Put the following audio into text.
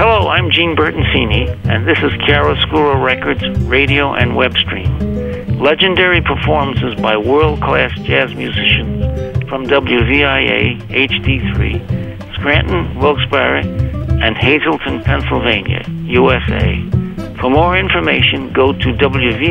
Hello, I'm Gene Bertoncini, and this is Chiaroscuro Records radio and web stream. Legendary performances by world-class jazz musicians from WVIA HD3, Scranton, Wilkes-Barre, and Hazleton, Pennsylvania, USA. For more information, go to WVIA.